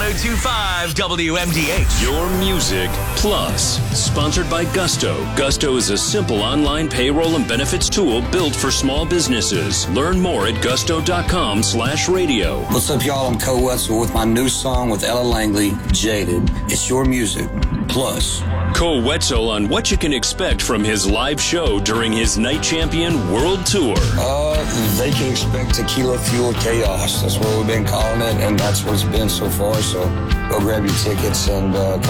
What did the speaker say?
1025 WMDH. Your Music Plus. Sponsored by Gusto. Gusto is a simple online payroll and benefits tool built for small businesses. Learn more at gusto.com/radio. What's up, y'all? I'm Cole Wetzel with my new song with Ella Langley, Jaded. It's Your Music Plus. Cole Wetzel on what you can expect from his live show during his Night Champion World Tour. They can expect tequila fuel chaos. That's what we've been calling it, and that's what it's been so far. So go grab your tickets and